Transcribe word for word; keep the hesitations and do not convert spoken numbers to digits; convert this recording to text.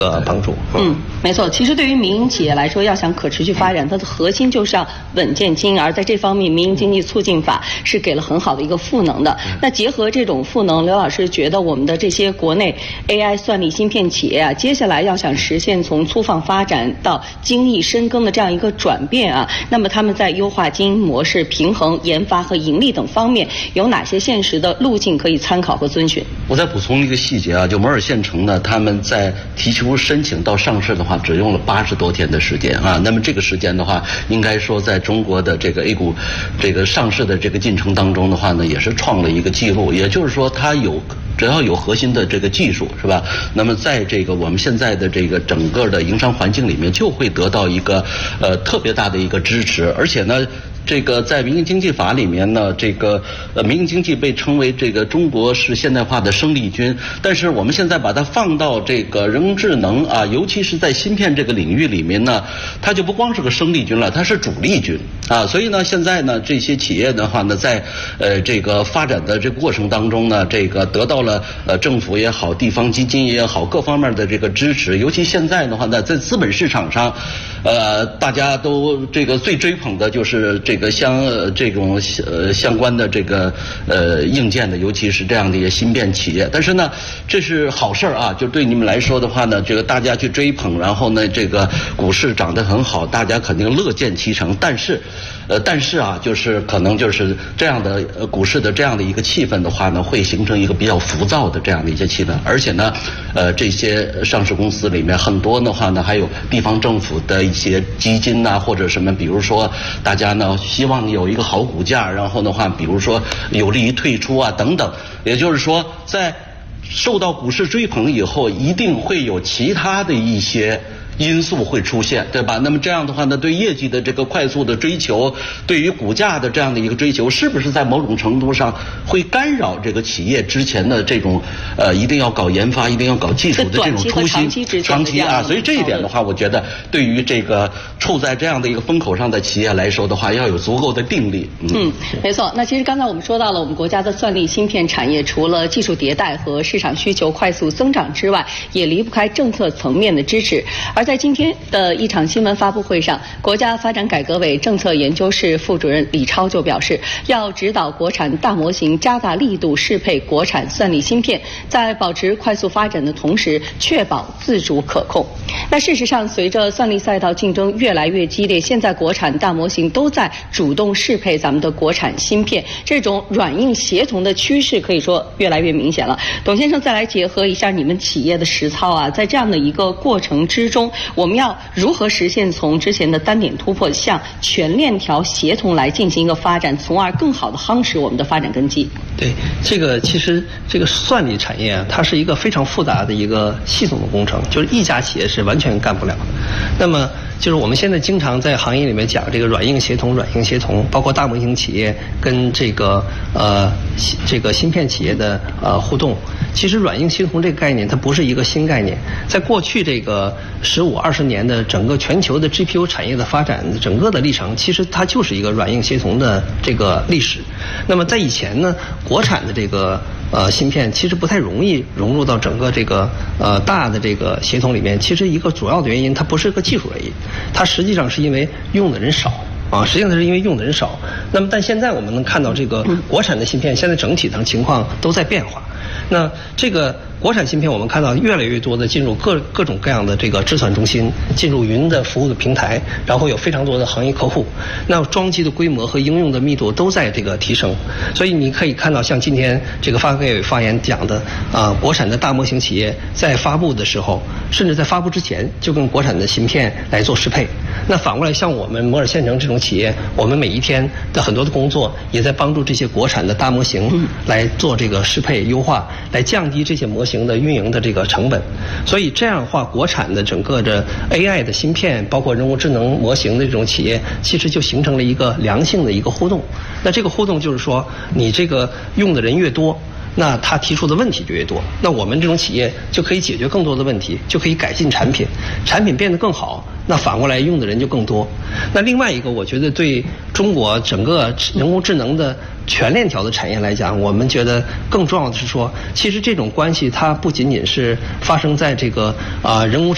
呃，帮助。 嗯，没错。其实对于民营企业来说，要想可持续发展，它的核心就是要稳健经营，而在这方面，民营经济促进法是给了很好的一个赋能的。那结合这种赋能，刘老师觉得我们的这些国内 A I 算力芯片企业啊，接下来要想实现从粗放发展到精益深耕的这样一个转变啊，那么他们在优化经营模式、平衡研发和盈利等方面，有哪些现实的路径可以参考和遵循？ 我再补充一个细节啊，就摩尔县城呢，他们在提出申请到上市的话，只用了八十多天的时间啊。那么这个时间的话，应该说在中国的这个 A 股这个上市的这个进程当中的话呢，也是创了一个记录。也就是说，它有只要有核心的这个技术，是吧？那么在这个我们现在的这个整个的营商环境里面，就会得到一个呃特别大的一个支持，而且呢。这个在民营经济法里面呢，这个呃民营经济被称为这个中国式现代化的生力军，但是我们现在把它放到这个人工智能啊，尤其是在芯片这个领域里面呢，它就不光是个生力军了，它是主力军啊。所以呢，现在呢这些企业的话呢，在呃这个发展的这个过程当中呢，这个得到了呃政府也好、地方基金也好各方面的这个支持，尤其现在的话呢，在资本市场上，呃大家都这个最追捧的就是这个相呃这种呃相关的这个呃硬件的，尤其是这样的一些芯片企业。但是呢，这是好事儿啊，就对你们来说的话呢，这个大家去追捧，然后呢，这个股市涨得很好，大家肯定乐见其成。但是，呃，但是啊，就是可能就是这样的呃股市的这样的一个气氛的话呢，会形成一个比较浮躁的这样的一些气氛。而且呢，呃，这些上市公司里面很多的话呢，还有地方政府的一些基金呐、啊，或者什么，比如说大家呢希望有一个好股价，然后的话，比如说有利于退出啊等等。也就是说，在受到股市追捧以后，一定会有其他的一些因素会出现，对吧？那么这样的话呢，对业绩的这个快速的追求，对于股价的这样的一个追求，是不是在某种程度上会干扰这个企业之前的这种呃一定要搞研发、一定要搞技术的这种初心？长期啊，所以这一点的话，我觉得对于这个处在这样的一个风口上的企业来说的话，要有足够的定力。嗯， 嗯没错。那其实刚才我们说到了，我们国家的算力芯片产业，除了技术迭代和市场需求快速增长之外，也离不开政策层面的支持。而在今天的一场新闻发布会上，国家发展改革委政策研究室副主任李超就表示，要指导国产大模型加大力度适配国产算力芯片，在保持快速发展的同时，确保自主可控。那事实上，随着算力赛道竞争越来越激烈，现在国产大模型都在主动适配咱们的国产芯片，这种软硬协同的趋势可以说越来越明显了。董先生，再来结合一下你们企业的实操啊，在这样的一个过程之中，我们要如何实现从之前的单点突破向全链条协同来进行一个发展，从而更好的夯实我们的发展根基？ 对，这个其实这个算力产业啊，它是一个非常复杂的一个系统的工程，就是一家企业是完全干不了。那么就是我们现在经常在行业里面讲这个软硬协同，软硬协同，包括大模型企业跟这个呃这个芯片企业的呃互动。其实软硬协同这个概念它不是一个新概念，在过去这个十五二十年的整个全球的 G P U 产业的发展整个的历程，其实它就是一个软硬协同的这个历史。那么在以前呢，国产的这个呃芯片其实不太容易融入到整个这个呃大的这个协同里面。其实一个主要的原因，它不是个技术原因，它实际上是因为用的人少。啊，实际上是因为用的人少。那么，但现在我们能看到这个国产的芯片，现在整体的情况都在变化。那这个国产芯片，我们看到越来越多的进入各各种各样的这个制算中心，进入云的服务的平台，然后有非常多的行业客户。那装机的规模和应用的密度都在这个提升。所以你可以看到，像今天这个发改委发言讲的啊，国产的大模型企业在发布的时候，甚至在发布之前就跟国产的芯片来做适配。那反过来，像我们摩尔县城这种企业，我们每一天的很多的工作也在帮助这些国产的大模型来做这个适配优化，来降低这些模型的运营的这个成本。所以这样的话，国产的整个的 A I 的芯片，包括人工智能模型的这种企业，其实就形成了一个良性的一个互动。那这个互动就是说，你这个用的人越多，那他提出的问题就越多，那我们这种企业就可以解决更多的问题，就可以改进产品，产品变得更好，那反过来用的人就更多。那另外一个，我觉得对中国整个人工智能的全链条的产业来讲，我们觉得更重要的是说，其实这种关系它不仅仅是发生在这个啊、呃、人工智能